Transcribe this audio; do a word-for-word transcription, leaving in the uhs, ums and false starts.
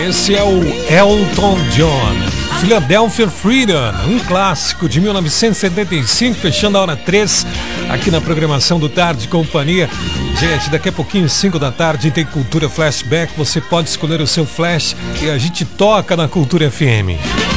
Esse é o Elton John, Philadelphia Freedom, um clássico de mil novecentos e setenta e cinco, fechando a hora três aqui na programação do Tarde Companhia. Gente, daqui a pouquinho, cinco da tarde, tem Cultura Flashback. Você pode escolher o seu flash e a gente toca na Cultura F M.